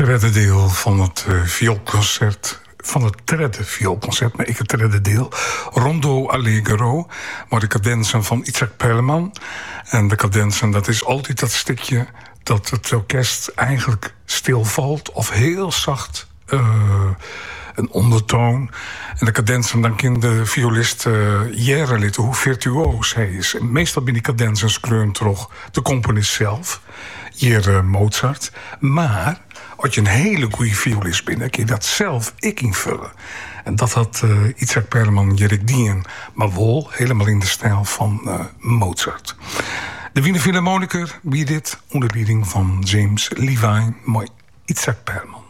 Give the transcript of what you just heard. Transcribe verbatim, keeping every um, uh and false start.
derde deel van het uh, vioolconcert. Van het derde vioolconcert, maar ik het derde deel. Rondo Allegro, maar de cadenzen van Itzhak Perlman. En de cadenzen, dat is altijd dat stukje dat het orkest eigenlijk stilvalt of heel zacht uh, een ondertoon. En de cadenzen, dan kan de violist uh, jaren litten hoe virtuoos hij is. En meestal ben die cadenzen skreun toch de componist zelf, hier uh, Mozart. Maar als je een hele goede violist bent, dan kun je dat zelf ik invullen. En dat had uh, Itzhak Perlman, Erik Dien, maar wel helemaal in de stijl van uh, Mozart. De Wiener Philharmoniker biedt dit onder leiding van James Levine, mooi Itzhak Perlman.